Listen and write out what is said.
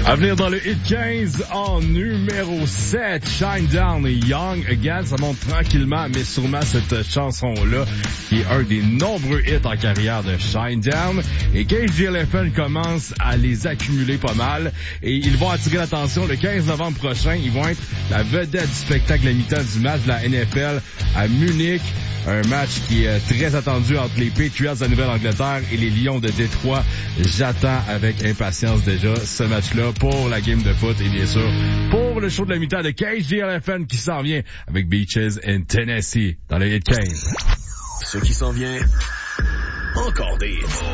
À venir dans le Hit 15 en numéro 7, Shinedown et Young Again. Ça monte tranquillement, mais sûrement cette chanson-là, qui est un des nombreux hits en carrière de Shinedown. Et KGLFN commence à les accumuler pas mal. Et ils vont attirer l'attention le 15 novembre prochain. Ils vvont être la vedette du spectacle à mi-temps du match de la NFL à Munich. Un match qui est très attendu entre les Patriots de la Nouvelle-Angleterre et les Lions de Détroit. J'attends avec impatience déjà ce match-là pour la game de foot et bien sûr pour le show de la mi-temps de KGLFN qui s'en vient avec Beaches in Tennessee dans le Hit 15. Ce qui s'en vient, encore des hits.